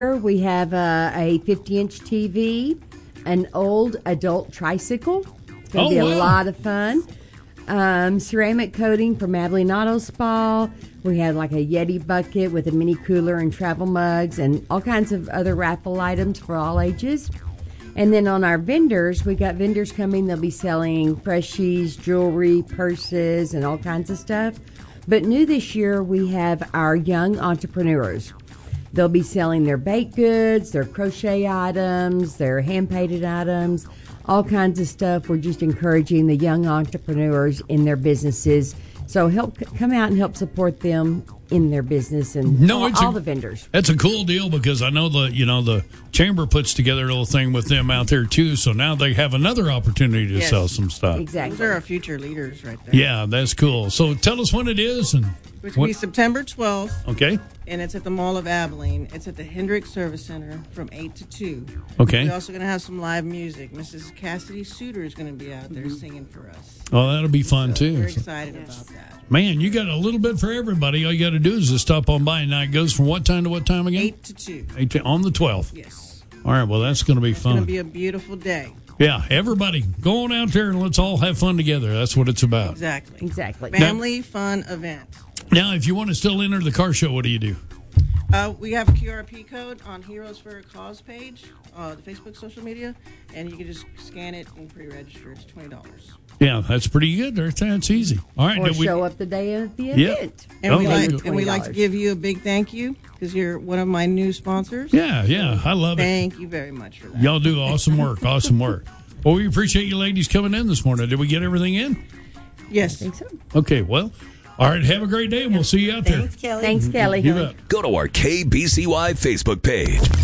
We have a 50-inch TV, an old adult tricycle. It's going to be a lot of fun. Ceramic coating from Abilene Auto Spa. We have like a Yeti bucket with a mini cooler and travel mugs and all kinds of other raffle items for all ages. And then on our vendors, we got vendors coming. They'll be selling freshies, jewelry, purses, and all kinds of stuff. But new this year, we have our young entrepreneurs. They'll be selling their baked goods, their crochet items, their hand-painted items, all kinds of stuff. We're just encouraging the young entrepreneurs in their businesses. So come out and help support them in their business and all the vendors. That's a cool deal because I know the chamber puts together a little thing with them out there too. So now they have another opportunity to sell some stuff. Exactly. Those are our future leaders right there. Yeah, that's cool. So tell us when it is and which will be September 12th. Okay. And it's at the Mall of Abilene. It's at the Hendricks Service Center from 8 to 2. Okay. We're also going to have some live music. Mrs. Cassidy Suter is going to be out there singing for us. Oh, that'll be fun, too. We're excited about that. Man, you got a little bit for everybody. All you got to do is just stop on by. Now, it goes from what time to what time again? 8 to 2. On the 12th? Yes. All right, well, that's going to be fun. It's going to be a beautiful day. Yeah, everybody, go on out there and let's all have fun together. That's what it's about. Exactly. Family fun event. Now, if you want to still enter the car show, what do you do? We have a QRP code on Heroes for a Cause page, the Facebook social media, and you can just scan it and pre-register. It's $20. Yeah, that's pretty good. That's easy. All right, or show up the day of the event. And we like to give you a big thank you because you're one of my new sponsors. Yeah, I love it. Thank you very much for that. Y'all do awesome work. Well, we appreciate you ladies coming in this morning. Did we get everything in? Yes. I think so. Okay, well, all right, have a great day, and we'll see you out there. Thanks, Kelly. You bet. Go to our KBCY Facebook page.